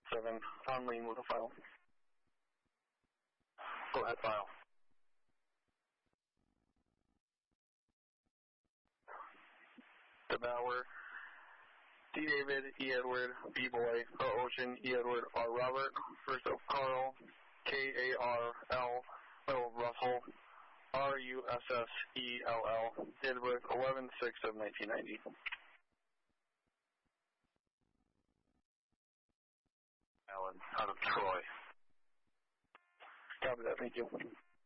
7, on lane with a file. Go ahead, file. DeBauer, D. David, E. Edward, B. Boy, O. Ocean, E. Edward, R. Robert, first of Carl, K. A. R. L. O. Russell, R. U. S. S. E. L. L. Date of birth 11/6 of 1990. Alan, out of Troy. Copy that, thank you.